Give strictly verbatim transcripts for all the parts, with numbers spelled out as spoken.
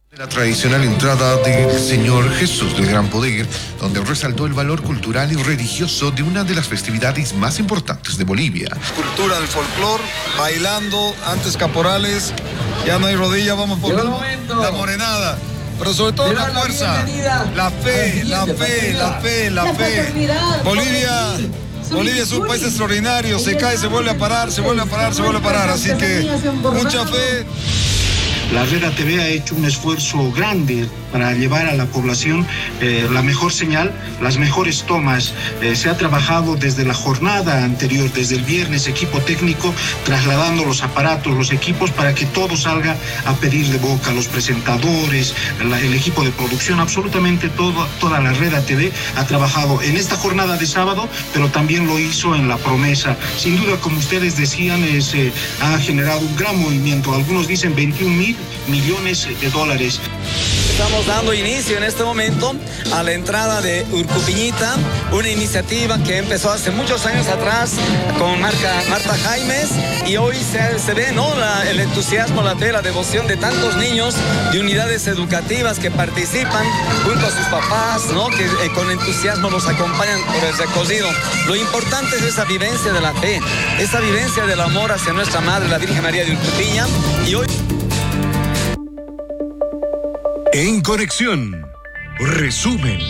La tradicional entrada del Señor Jesús del Gran Poder, donde resaltó el valor cultural y religioso de una de las festividades más importantes de Bolivia. Cultura del folclor, bailando, antes caporales, ya no hay rodilla, vamos por la morenada. Pero sobre todo la fuerza, la fe, la fe, la fe, la fe. Bolivia, Bolivia es un país extraordinario, se cae, se vuelve a parar, se vuelve a parar, se vuelve a parar, así que mucha fe. La Red A T V ha hecho un esfuerzo grande para llevar a la población eh, la mejor señal, las mejores tomas. Eh, se ha trabajado desde la jornada anterior, desde el viernes, equipo técnico, trasladando los aparatos, los equipos, para que todo salga a pedir de boca. Los presentadores, la, el equipo de producción, absolutamente todo, toda la Red A T V ha trabajado en esta jornada de sábado, pero también lo hizo en La Promesa. Sin duda, como ustedes decían, es, eh, ha generado un gran movimiento. Algunos dicen veintiún mil millones de dólares. Estamos dando inicio en este momento a la entrada de Urcupiñita, una iniciativa que empezó hace muchos años atrás con Marca, Marta Jaimes, y hoy se, se ve, ¿no?, la, el entusiasmo, la fe, la devoción de tantos niños de unidades educativas que participan junto a sus papás, ¿no?, que eh, con entusiasmo los acompañan por el recorrido. Lo importante es esa vivencia de la fe, esa vivencia del amor hacia nuestra Madre, la Virgen María de Urcupiña, y hoy... En Conexión, resumen.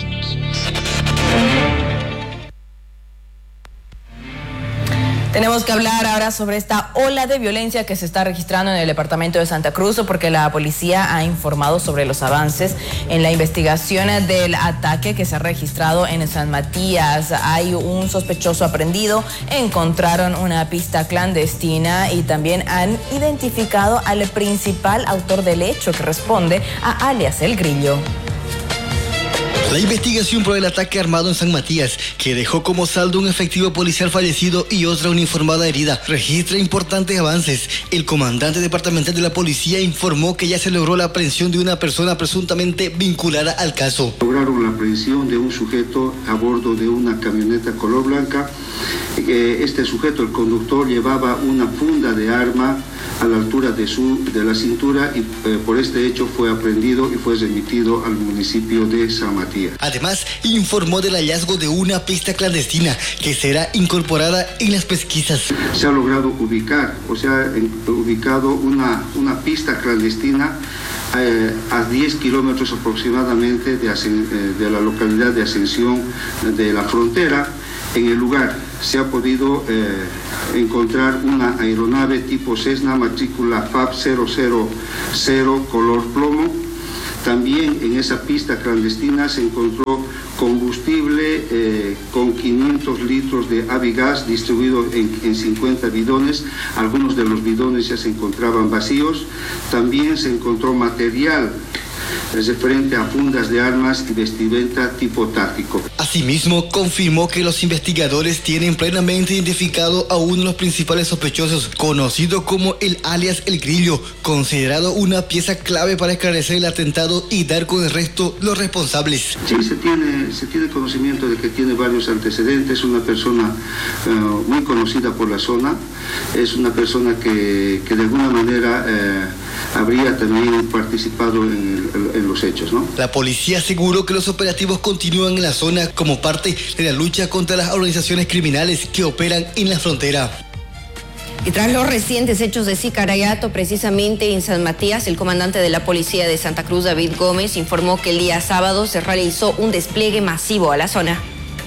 Tenemos que hablar ahora sobre esta ola de violencia que se está registrando en el departamento de Santa Cruz, porque la policía ha informado sobre los avances en la investigación del ataque que se ha registrado en San Matías. Hay un sospechoso aprehendido, encontraron una pista clandestina y también han identificado al principal autor del hecho, que responde a alias El Grillo. La investigación por el ataque armado en San Matías, que dejó como saldo un efectivo policial fallecido y otra uniformada herida, registra importantes avances. El comandante departamental de la policía informó que ya se logró la aprehensión de una persona presuntamente vinculada al caso. Lograron la aprehensión de un sujeto a bordo de una camioneta color blanca. Este sujeto, el conductor, llevaba una funda de arma a la altura de, su, de la cintura y eh, por este hecho fue aprehendido y fue remitido al municipio de San Matías. Además, informó del hallazgo de una pista clandestina que será incorporada en las pesquisas. Se ha logrado ubicar, o sea, en, ubicado una, una pista clandestina eh, a diez kilómetros aproximadamente de, eh, de la localidad de Ascensión de la Frontera. En el lugar se ha podido eh, encontrar una aeronave tipo Cessna, matrícula F A B cero cero cero, color plomo. También en esa pista clandestina se encontró combustible eh, con quinientos litros de Avigas distribuido en, en cincuenta bidones. Algunos de los bidones ya se encontraban vacíos. También se encontró material referente a fundas de armas y vestimenta tipo táctico. Asimismo, confirmó que los investigadores tienen plenamente identificado a uno de los principales sospechosos, conocido como el alias El Grillo, considerado una pieza clave para esclarecer el atentado y dar con el resto los responsables. Sí, se tiene, se tiene conocimiento de que tiene varios antecedentes, una persona uh, muy conocida por la zona, es una persona que, que de alguna manera eh, habría también participado en, el, en los hechos, ¿no? La policía aseguró que los operativos continúan en la zona como parte de la lucha contra las organizaciones criminales que operan en la frontera. Y tras los recientes hechos de sicariato, precisamente en San Matías, el comandante de la policía de Santa Cruz, David Gómez, informó que el día sábado se realizó un despliegue masivo a la zona.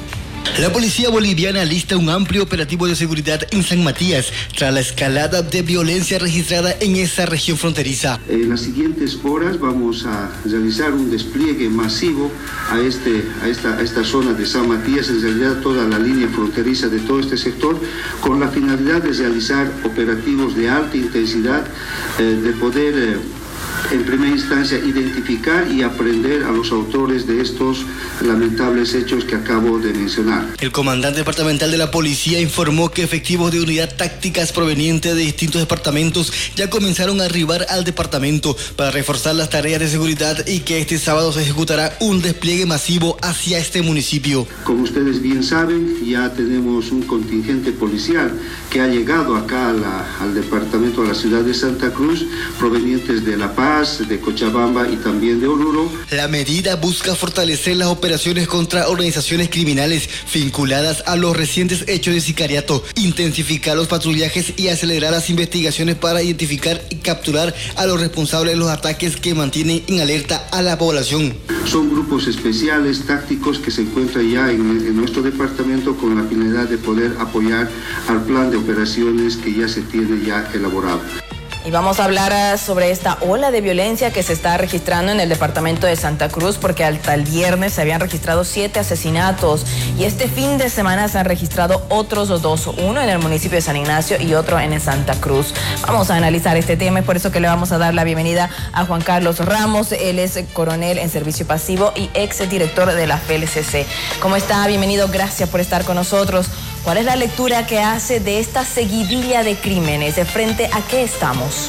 La policía boliviana alista un amplio operativo de seguridad en San Matías tras la escalada de violencia registrada en esa región fronteriza. En las siguientes horas vamos a realizar un despliegue masivo a, este, a, esta, a esta zona de San Matías, en realidad toda la línea fronteriza de todo este sector, con la finalidad de realizar operativos de alta intensidad, eh, de poder... Eh, en primera instancia, identificar y aprender a los autores de estos lamentables hechos que acabo de mencionar. El comandante departamental de la policía informó que efectivos de unidad tácticas provenientes de distintos departamentos ya comenzaron a arribar al departamento para reforzar las tareas de seguridad y que este sábado se ejecutará un despliegue masivo hacia este municipio. Como ustedes bien saben, ya tenemos un contingente policial que ha llegado acá a la, al departamento, a la ciudad de Santa Cruz, provenientes de La Paz, Paz, de Cochabamba y también de Oruro. La medida busca fortalecer las operaciones contra organizaciones criminales vinculadas a los recientes hechos de sicariato, intensificar los patrullajes y acelerar las investigaciones para identificar y capturar a los responsables de los ataques que mantienen en alerta a la población. Son grupos especiales, tácticos, que se encuentran ya en, en nuestro departamento con la finalidad de poder apoyar al plan de operaciones que ya se tiene ya elaborado. Y vamos a hablar sobre esta ola de violencia que se está registrando en el departamento de Santa Cruz, porque hasta el viernes se habían registrado siete asesinatos y este fin de semana se han registrado otros dos, uno en el municipio de San Ignacio y otro en Santa Cruz. Vamos a analizar este tema, es por eso que le vamos a dar la bienvenida a Juan Carlos Ramos. Él es coronel en servicio pasivo y ex director de la F E L C C. ¿Cómo está? Bienvenido, gracias por estar con nosotros. ¿Cuál es la lectura que hace de esta seguidilla de crímenes? ¿De frente a qué estamos?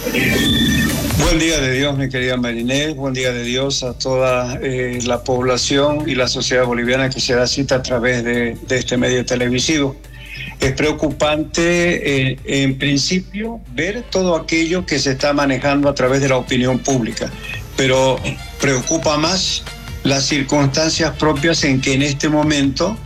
Buen día de Dios, mi querida Marinés. Buen día de Dios a toda eh, la población y la sociedad boliviana que se da cita a través de, de este medio televisivo. Es preocupante, eh, en principio, ver todo aquello que se está manejando a través de la opinión pública, pero preocupa más las circunstancias propias en que en este momento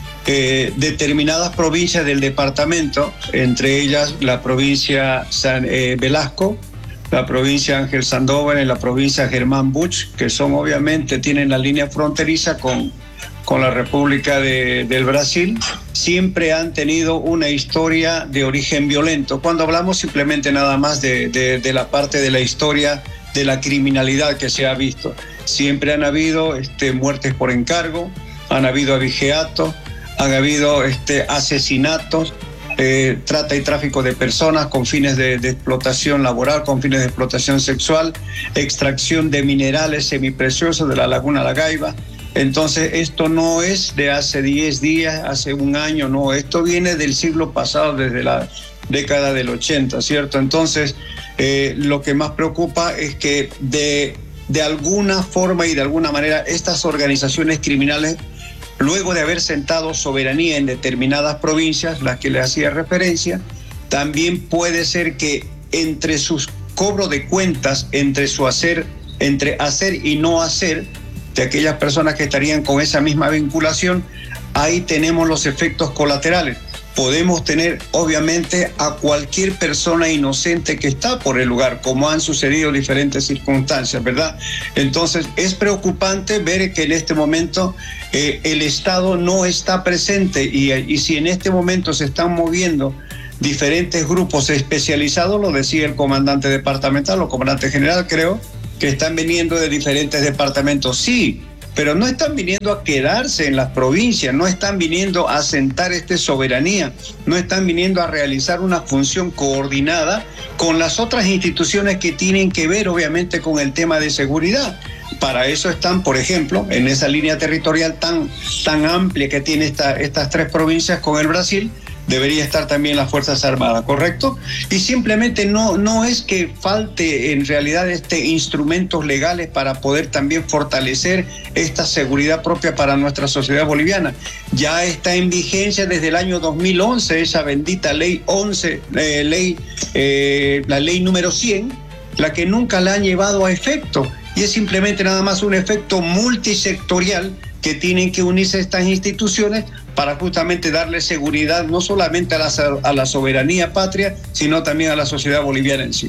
Eh, determinadas provincias del departamento, entre ellas la provincia San eh, Velasco, la provincia Ángel Sandoval y la provincia Germán Buch, que son obviamente, tienen la línea fronteriza con, con la República de, del Brasil, siempre han tenido una historia de origen violento. Cuando hablamos simplemente nada más de, de, de la parte de la historia de la criminalidad que se ha visto, siempre han habido este, muertes por encargo, han habido abigeatos, han habido este, asesinatos, eh, trata y tráfico de personas con fines de, de explotación laboral, con fines de explotación sexual, extracción de minerales semipreciosos de la laguna La Gaiba. Entonces esto no es de hace diez días, hace un año, no, esto viene del siglo pasado, desde la década del ochenta, ¿cierto? Entonces eh, lo que más preocupa es que de, de alguna forma y de alguna manera estas organizaciones criminales, luego de haber sentado soberanía en determinadas provincias, las que le hacía referencia, también puede ser que entre sus cobros de cuentas, entre su hacer, entre hacer y no hacer, de aquellas personas que estarían con esa misma vinculación, ahí tenemos los efectos colaterales. Podemos tener, obviamente, a cualquier persona inocente que está por el lugar, como han sucedido diferentes circunstancias, ¿verdad? Entonces, es preocupante ver que en este momento eh, el Estado no está presente y, y si en este momento se están moviendo diferentes grupos especializados, lo decía el comandante departamental o comandante general, creo, que están viniendo de diferentes departamentos. Sí, pero no están viniendo a quedarse en las provincias, no están viniendo a asentar esta soberanía, no están viniendo a realizar una función coordinada con las otras instituciones que tienen que ver obviamente con el tema de seguridad. Para eso están, por ejemplo, en esa línea territorial tan, tan amplia que tiene esta, estas tres provincias con el Brasil, debería estar también las Fuerzas Armadas, ¿correcto? Y simplemente no, no es que falte en realidad este instrumentos legales para poder también fortalecer esta seguridad propia para nuestra sociedad boliviana. Ya está en vigencia desde el año dos mil once esa bendita ley once, eh, ley, eh, la ley número cien, la que nunca la han llevado a efecto. Y es simplemente nada más un efecto multisectorial que tienen que unirse estas instituciones para justamente darle seguridad no solamente a la, a la soberanía patria, sino también a la sociedad boliviana en sí.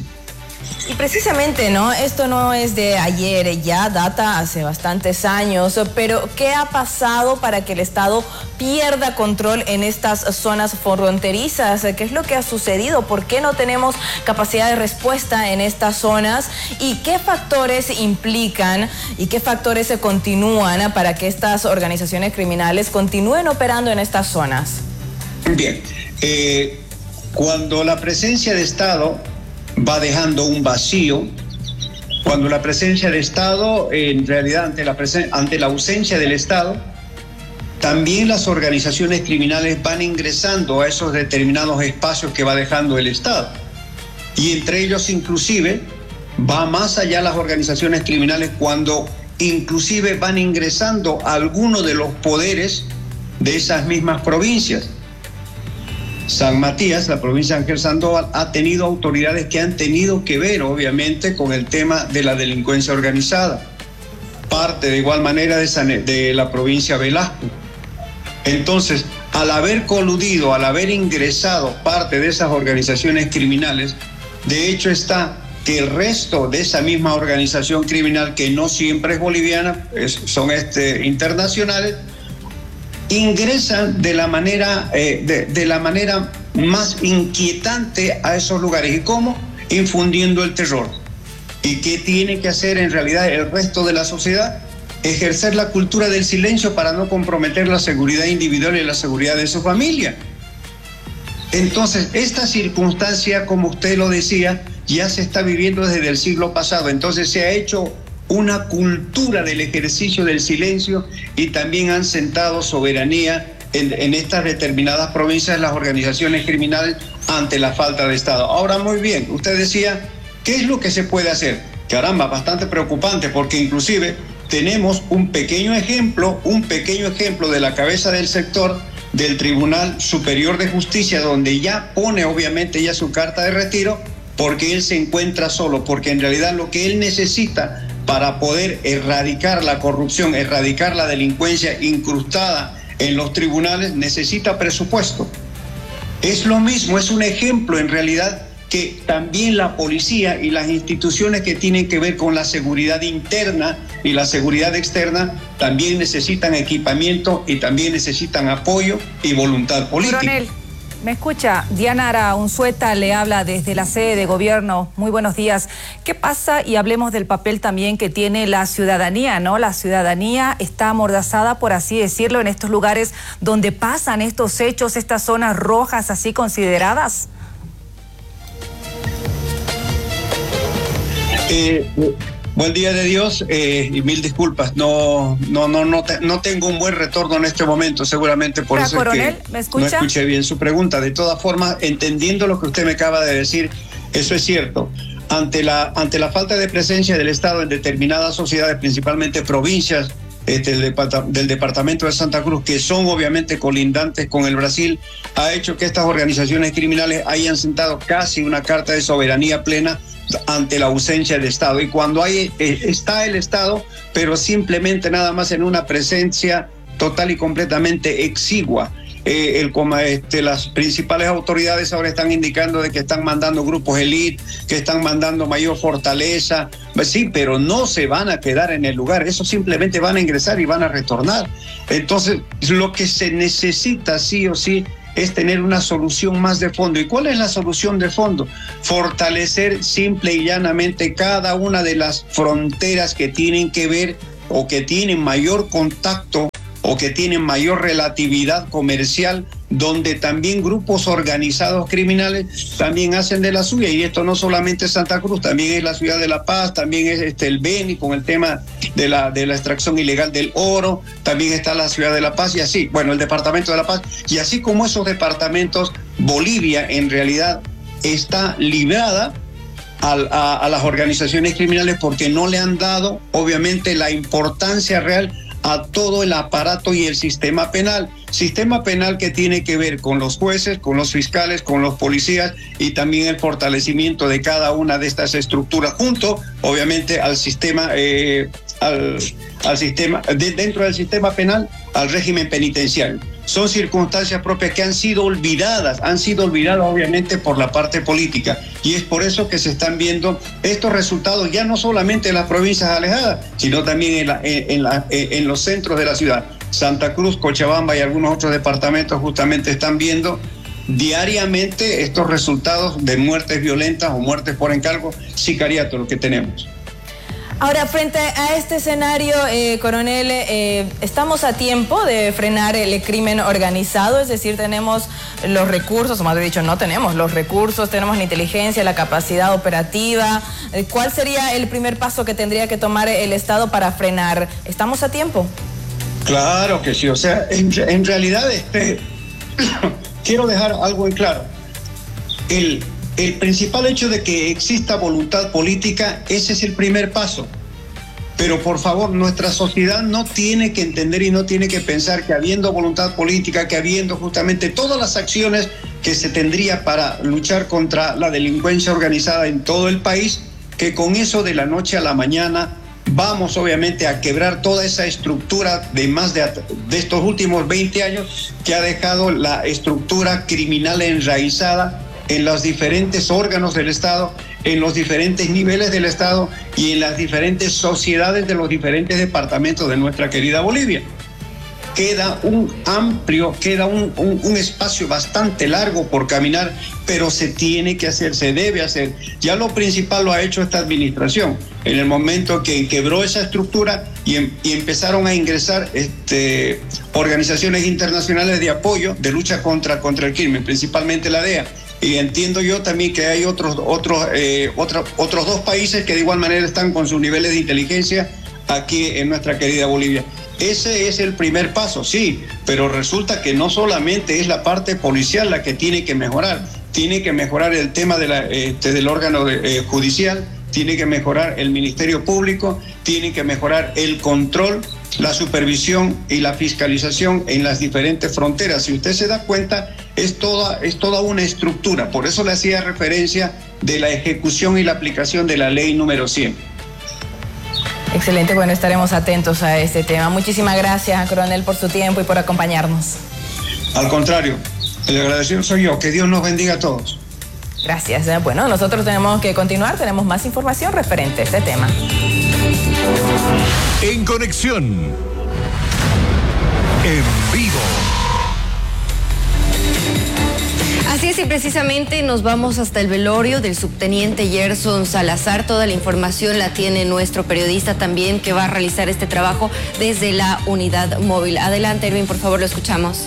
Y precisamente, ¿no? Esto no es de ayer, ya data hace bastantes años, pero ¿qué ha pasado para que el Estado pierda control en estas zonas fronterizas? ¿Qué es lo que ha sucedido? ¿Por qué no tenemos capacidad de respuesta en estas zonas? ¿Y qué factores implican y qué factores se continúan para que estas organizaciones criminales continúen operando en estas zonas? Bien, eh, cuando la presencia de Estado va dejando un vacío, cuando la presencia del Estado, en realidad ante la, presen- ante la ausencia del Estado, también las organizaciones criminales van ingresando a esos determinados espacios que va dejando el Estado. Y entre ellos inclusive va más allá las organizaciones criminales cuando inclusive van ingresando a algunos de los poderes de esas mismas provincias. San Matías, la provincia de Ángel Sandoval, ha tenido autoridades que han tenido que ver, obviamente, con el tema de la delincuencia organizada. Parte de igual manera de, San, de la provincia de Velasco. Entonces, al haber coludido, al haber ingresado parte de esas organizaciones criminales, de hecho está que el resto de esa misma organización criminal, que no siempre es boliviana, es, son este, internacionales, ingresan de la manera, eh, de, de la manera más inquietante a esos lugares. ¿Y cómo? Infundiendo el terror. ¿Y qué tiene que hacer en realidad el resto de la sociedad? Ejercer la cultura del silencio para no comprometer la seguridad individual y la seguridad de su familia. Entonces, esta circunstancia, como usted lo decía, ya se está viviendo desde el siglo pasado. Entonces se ha hecho una cultura del ejercicio del silencio y también han sentado soberanía en, en estas determinadas provincias las organizaciones criminales ante la falta de Estado. Ahora, muy bien, usted decía, ¿qué es lo que se puede hacer? Caramba, bastante preocupante, porque inclusive tenemos un pequeño ejemplo, un pequeño ejemplo de la cabeza del sector del Tribunal Superior de Justicia, donde ya pone obviamente ya su carta de retiro, porque él se encuentra solo, porque en realidad lo que él necesita para poder erradicar la corrupción, erradicar la delincuencia incrustada en los tribunales, necesita presupuesto. Es lo mismo, es un ejemplo en realidad que también la policía y las instituciones que tienen que ver con la seguridad interna y la seguridad externa también necesitan equipamiento y también necesitan apoyo y voluntad política. Coronel, ¿me escucha? Diana Araunzueta le habla desde la sede de gobierno. Muy buenos días. ¿Qué pasa? Y hablemos del papel también que tiene la ciudadanía, ¿no? La ciudadanía está amordazada, por así decirlo, en estos lugares donde pasan estos hechos, estas zonas rojas así consideradas. Eh, buen día de Dios eh, y mil disculpas. No, no, no, no, te, no tengo un buen retorno en este momento, seguramente por eso Coronel, es que ¿me escucha? no escuché bien su pregunta. De todas formas, entendiendo lo que usted me acaba de decir, eso es cierto. Ante la, ante la falta de presencia del Estado en determinadas sociedades, principalmente provincias este, del, del departamento de Santa Cruz, que son obviamente colindantes con el Brasil, ha hecho que estas organizaciones criminales hayan sentado casi una carta de soberanía plena ante la ausencia del Estado. Y cuando hay eh, está el Estado, pero simplemente nada más en una presencia total y completamente exigua. Eh, el, este, las principales autoridades ahora están indicando de que están mandando grupos elite, que están mandando mayor fortaleza. Pues sí, pero no se van a quedar en el lugar, eso simplemente van a ingresar y van a retornar. Entonces, lo que se necesita sí o sí es tener una solución más de fondo. ¿Y cuál es la solución de fondo? Fortalecer simple y llanamente cada una de las fronteras que tienen que ver o que tienen mayor contacto o que tienen mayor relatividad comercial, donde también grupos organizados criminales también hacen de la suya. Y esto no solamente es Santa Cruz, también es la ciudad de La Paz, también es este, el Beni con el tema de la, de la extracción ilegal del oro, también está la ciudad de La Paz y así, bueno, el departamento de La Paz. Y así como esos departamentos, Bolivia en realidad está librada a, a, a las organizaciones criminales porque no le han dado obviamente la importancia real a todo el aparato y el sistema penal. Sistema penal que tiene que ver con los jueces, con los fiscales, con los policías y también el fortalecimiento de cada una de estas estructuras junto, obviamente, al sistema, eh, al, al sistema, de, dentro del sistema penal, al régimen penitenciario. Son circunstancias propias que han sido olvidadas, han sido olvidadas obviamente por la parte política y es por eso que se están viendo estos resultados ya no solamente en las provincias alejadas, sino también en, la, en, en, la, en los centros de la ciudad. Santa Cruz, Cochabamba y algunos otros departamentos justamente están viendo diariamente estos resultados de muertes violentas o muertes por encargo, sicariato, lo que tenemos. Ahora, frente a este escenario, eh, coronel, eh, ¿estamos a tiempo de frenar el crimen organizado? Es decir, tenemos los recursos, o más bien dicho, no tenemos los recursos, tenemos la inteligencia, la capacidad operativa. ¿Cuál sería el primer paso que tendría que tomar el Estado para frenar? ¿Estamos a tiempo? Claro que sí, o sea, en, en realidad este, quiero dejar algo en claro. El... El principal hecho de que exista voluntad política, ese es el primer paso. Pero por favor, nuestra sociedad no tiene que entender y no tiene que pensar que habiendo voluntad política, que habiendo justamente todas las acciones que se tendría para luchar contra la delincuencia organizada en todo el país, que con eso de la noche a la mañana vamos obviamente a quebrar toda esa estructura de más de, de estos últimos veinte años que ha dejado la estructura criminal enraizada en los diferentes órganos del Estado, en los diferentes niveles del Estado y en las diferentes sociedades de los diferentes departamentos de nuestra querida Bolivia. Queda un amplio, queda un, un, un espacio bastante largo por caminar, pero se tiene que hacer, se debe hacer. Ya lo principal lo ha hecho esta administración, en el momento que quebró esa estructura y, em, y empezaron a ingresar este, organizaciones internacionales de apoyo, de lucha contra, contra el crimen, principalmente la D E A. Y entiendo yo también que hay otros, otros, eh, otro, otros dos países que de igual manera están con sus niveles de inteligencia aquí en nuestra querida Bolivia. Ese es el primer paso, sí, pero resulta que no solamente es la parte policial la que tiene que mejorar, tiene que mejorar el tema de la, este, del órgano de, eh, judicial, tiene que mejorar el Ministerio Público, tiene que mejorar el control, la supervisión y la fiscalización en las diferentes fronteras. Si usted se da cuenta, es toda, es toda una estructura. Por eso le hacía referencia de la ejecución y la aplicación de la ley número cien. Excelente, bueno, estaremos atentos a este tema. Muchísimas gracias, coronel, por su tiempo y por acompañarnos. Al contrario, el agradecido soy yo. Que Dios nos bendiga a todos. Gracias. Bueno, nosotros tenemos que continuar, tenemos más información referente a este tema. En conexión, en vivo. Así es, y precisamente nos vamos hasta el velorio del subteniente Gerson Salazar. Toda la información la tiene nuestro periodista también, que va a realizar este trabajo desde la unidad móvil. Adelante, Erwin, por favor, lo escuchamos.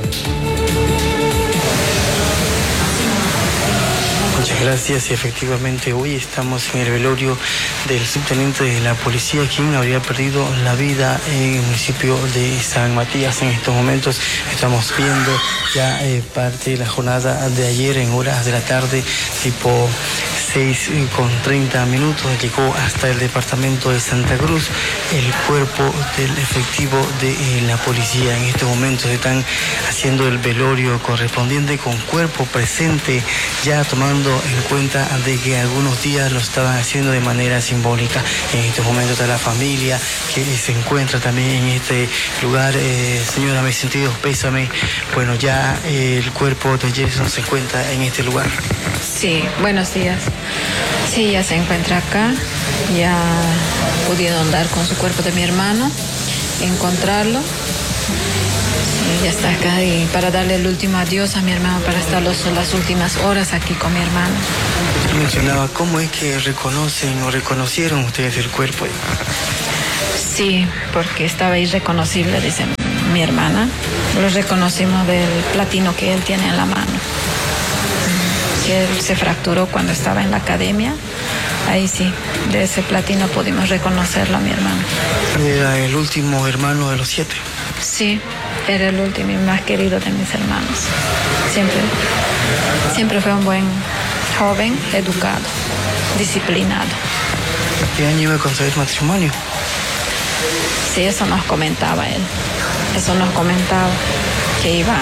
Muchas gracias. Y efectivamente hoy estamos en el velorio del subteniente de la policía, quien habría perdido la vida en el municipio de San Matías. En estos momentos estamos viendo ya eh, parte de la jornada de ayer en horas de la tarde, tipo seis con treinta minutos, llegó hasta el departamento de Santa Cruz el cuerpo del efectivo de eh, la policía. En estos momentos están haciendo el velorio correspondiente con cuerpo presente, ya tomando en cuenta de que algunos días lo estaban haciendo de manera simbólica. En estos momentos está la familia que se encuentra también en este lugar. Eh, señora, me he sentido pésame. Bueno, ya eh, el cuerpo de Gerson se encuentra en este lugar. Sí, buenos días. Sí, ya se encuentra acá. Ya pudieron dar con su cuerpo de mi hermano, encontrarlo. Sí, ya está acá, y para darle el último adiós a mi hermano, para estar los, las últimas horas aquí con mi hermano. Usted mencionaba, ¿cómo es que reconocen o reconocieron ustedes el cuerpo? Sí, porque estaba irreconocible, dice mi hermana. Lo reconocimos del platino que él tiene en la mano, que él se fracturó cuando estaba en la academia. Ahí sí, de ese platino pudimos reconocerlo a mi hermano. ¿Era el último hermano de los siete? Sí, era el último y más querido de mis hermanos. Siempre, siempre fue un buen joven, educado, disciplinado. ¿Qué año iba a conseguir matrimonio? Sí, eso nos comentaba él. Eso nos comentaba, que iba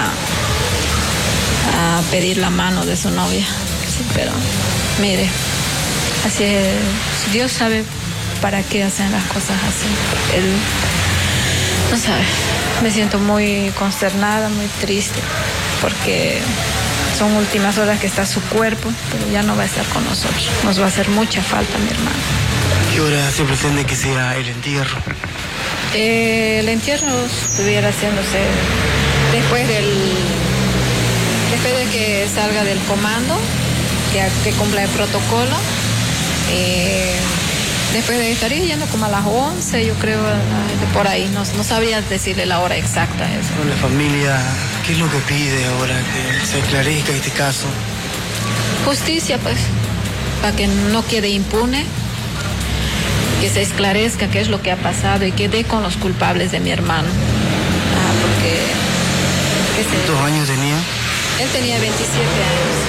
a pedir la mano de su novia. Sí, pero mire, así es, Dios sabe para qué hacen las cosas así. Él no sabe. Me siento muy consternada, muy triste, porque son últimas horas que está su cuerpo, pero ya no va a estar con nosotros. Nos va a hacer mucha falta mi hermano. ¿Qué hora se pretende que sea el entierro? Eh, el entierro estuviera haciéndose después del después de que salga del comando, que, que cumpla el protocolo. Eh, después de estaría yendo como a las once, yo creo, por ahí. No, no sabría decirle la hora exacta. Eso. La familia, ¿qué es lo que pide ahora que se esclarezca este caso? Justicia, pues, para que no quede impune, que se esclarezca qué es lo que ha pasado y que dé con los culpables de mi hermano. Ah, porque... ¿Cuántos años tenía? Él tenía veintisiete años.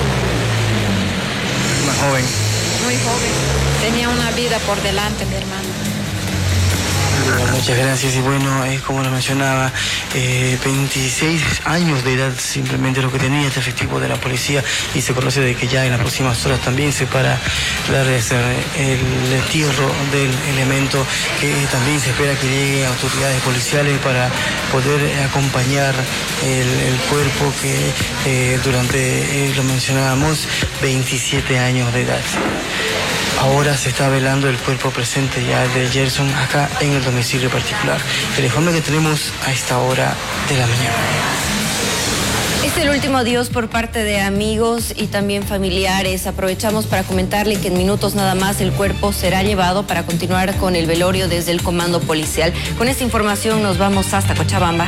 Más joven. Muy joven. Tenía una vida por delante, mi hermano. Muchas gracias y bueno, es como lo mencionaba, eh, veintiséis años de edad simplemente lo que tenía este efectivo de la policía y se conoce de que ya en las próximas horas también se para dar el entierro del elemento que también se espera que lleguen autoridades policiales para poder acompañar el, el cuerpo que eh, durante, eh, lo mencionábamos, veintisiete años de edad. Ahora se está velando el cuerpo presente ya de Gerson acá en el domicilio particular. El informe que tenemos a esta hora de la mañana. Es el último adiós por parte de amigos y también familiares. Aprovechamos para comentarle que en minutos nada más el cuerpo será llevado para continuar con el velorio desde el comando policial. Con esta información nos vamos hasta Cochabamba.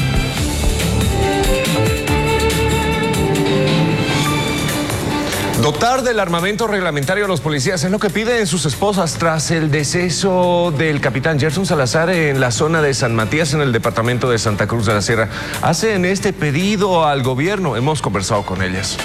Dotar del armamento reglamentario a los policías es lo que piden sus esposas tras el deceso del capitán Gerson Salazar en la zona de San Matías, en el departamento de Santa Cruz de la Sierra. Hacen este pedido al gobierno. Hemos conversado con ellas.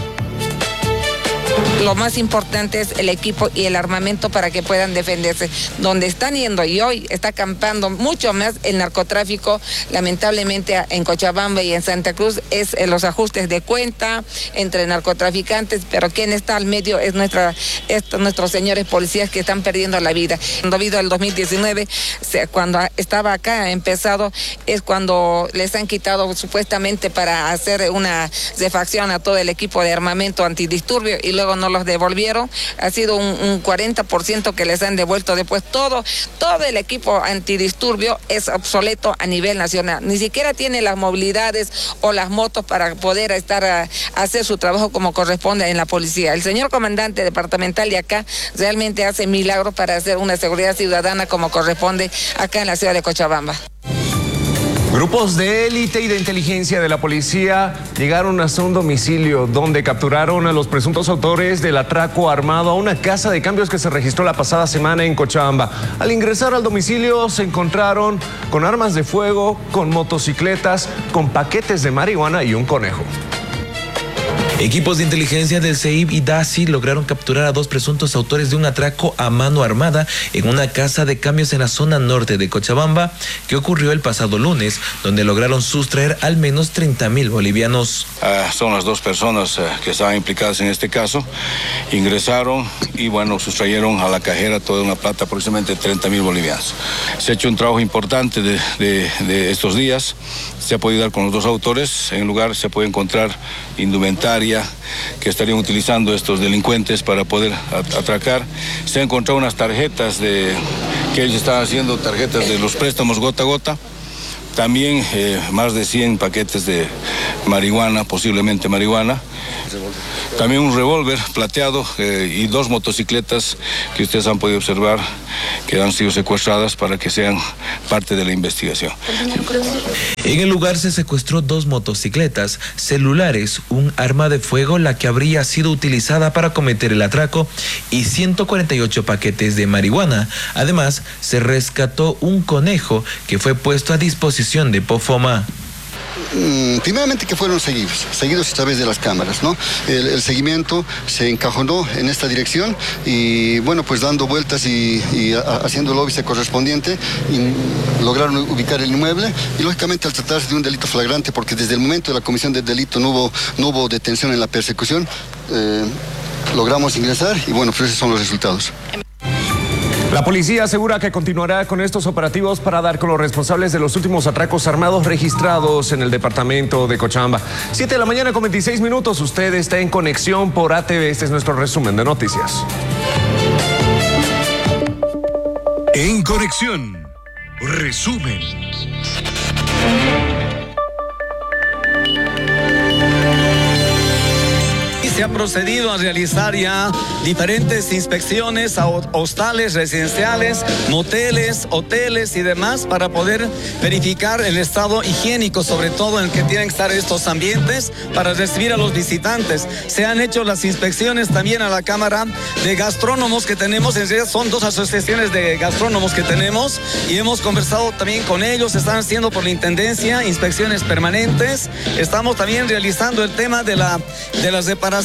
Lo más importante es el equipo y el armamento para que puedan defenderse. Donde están yendo y hoy está acampando mucho más el narcotráfico, lamentablemente en Cochabamba y en Santa Cruz, es los ajustes de cuenta entre narcotraficantes, pero quien está al medio es nuestra, estos, nuestros señores policías que están perdiendo la vida. Debido al dos mil diecinueve, cuando estaba acá empezado, es cuando les han quitado supuestamente para hacer una refacción a todo el equipo de armamento antidisturbio y luego no los devolvieron. Ha sido un, un cuarenta por ciento que les han devuelto después. Todo, todo el equipo antidisturbio es obsoleto a nivel nacional. Ni siquiera tiene las movilidades o las motos para poder estar a, a hacer su trabajo como corresponde en la policía. El señor comandante departamental de acá realmente hace milagros para hacer una seguridad ciudadana como corresponde acá en la ciudad de Cochabamba. Grupos de élite y de inteligencia de la policía llegaron hasta un domicilio donde capturaron a los presuntos autores del atraco armado a una casa de cambios que se registró la pasada semana en Cochabamba. Al ingresar al domicilio se encontraron con armas de fuego, con motocicletas, con paquetes de marihuana y un conejo. Equipos de inteligencia del C I B y DASI lograron capturar a dos presuntos autores de un atraco a mano armada en una casa de cambios en la zona norte de Cochabamba que ocurrió el pasado lunes, donde lograron sustraer al menos treinta mil bolivianos. Uh, son las dos personas uh, que estaban implicadas en este caso. Ingresaron y bueno, sustrayeron a la cajera toda una plata, aproximadamente treinta mil bolivianos. Se ha hecho un trabajo importante de, de, de estos días. Se ha podido dar con los dos autores. En el lugar se puede encontrar indumentaria que estarían utilizando estos delincuentes para poder atracar. Se han encontrado unas tarjetas de que ellos estaban haciendo, tarjetas de los préstamos gota a gota. También eh, más de cien paquetes de marihuana, posiblemente marihuana. También un revólver plateado eh, y dos motocicletas que ustedes han podido observar que han sido secuestradas para que sean parte de la investigación. En el lugar se secuestró dos motocicletas, celulares, un arma de fuego, la que habría sido utilizada para cometer el atraco, y ciento cuarenta y ocho paquetes de marihuana. Además, se rescató un conejo que fue puesto a disposición de Pofoma. Mm, primeramente que fueron seguidos, seguidos a través de las cámaras, ¿no? El, el seguimiento se encajonó en esta dirección y bueno, pues dando vueltas y, y a, haciendo el óbice correspondiente y lograron ubicar el inmueble y lógicamente al tratarse de un delito flagrante, porque desde el momento de la comisión del delito no hubo, no hubo detención en la persecución, eh, logramos ingresar y bueno, pues esos son los resultados. La policía asegura que continuará con estos operativos para dar con los responsables de los últimos atracos armados registrados en el departamento de Cochabamba. siete de la mañana con veintiséis minutos. Usted está en conexión por A T V. Este es nuestro resumen de noticias. En conexión, resumen. Se ha procedido a realizar ya diferentes inspecciones a hostales residenciales, moteles, hoteles y demás para poder verificar el estado higiénico, sobre todo en el que tienen que estar estos ambientes para recibir a los visitantes. Se han hecho las inspecciones también a la Cámara de Gastrónomos que tenemos, en realidad son dos asociaciones de gastrónomos que tenemos y hemos conversado también con ellos. Están haciendo por la Intendencia inspecciones permanentes. Estamos también realizando el tema de la, de las reparaciones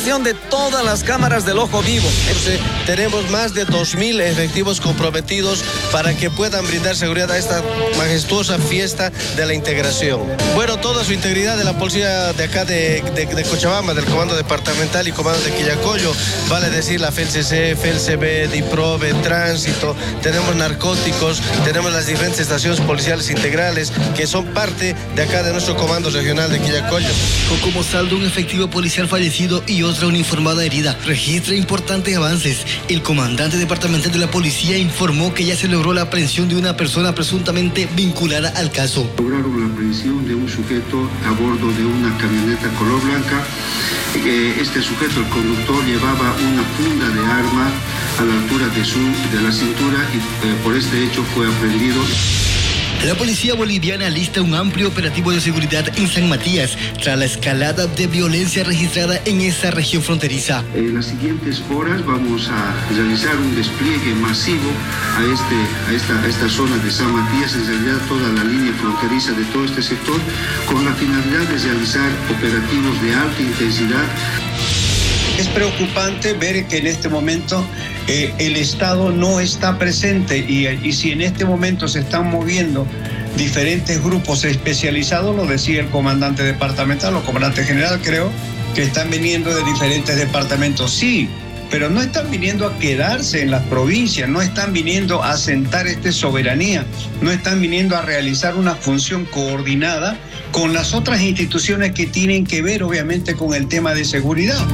activación de todas las cámaras del ojo vivo. Tenemos más de dos mil efectivos comprometidos para que puedan brindar seguridad a esta majestuosa fiesta de la integración. Bueno, toda su integridad de la policía de acá de, de, de Cochabamba, del Comando Departamental y Comando de Quillacollo, vale decir la F E L C C, F E L C B, DIPROVE, Tránsito, tenemos narcóticos, tenemos las diferentes estaciones policiales integrales que son parte de acá de nuestro Comando Regional de Quillacollo. Con como saldo un efectivo policial fallecido y otra uniformada herida, registra importantes avances. El comandante departamental de la policía informó que ya se logró la aprehensión de una persona presuntamente vinculada al caso. Lograron la aprehensión de un sujeto a bordo de una camioneta color blanca. Este sujeto, el conductor, llevaba una funda de arma a la altura de, su, de la cintura y eh, por este hecho fue aprehendido. La policía boliviana alista un amplio operativo de seguridad en San Matías tras la escalada de violencia registrada en esa región fronteriza. En las siguientes horas vamos a realizar un despliegue masivo a, este, a, esta, a esta zona de San Matías, en realidad toda la línea fronteriza de todo este sector, con la finalidad de realizar operativos de alta intensidad. Es preocupante ver que en este momento eh, el Estado no está presente y, y si en este momento se están moviendo diferentes grupos especializados, lo decía el comandante departamental o comandante general, creo, que están viniendo de diferentes departamentos. Sí, pero no están viniendo a quedarse en las provincias, no están viniendo a asentar esta soberanía, no están viniendo a realizar una función coordinada con las otras instituciones que tienen que ver, obviamente, con el tema de seguridad.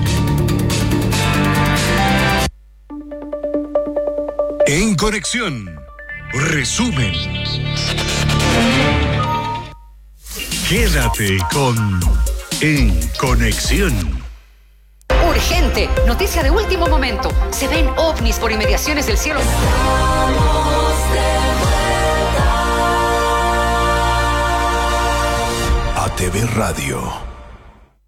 En Conexión, resumen. Quédate con En Conexión. Urgente, noticia de último momento. Se ven ovnis por inmediaciones del cielo. A T V Radio.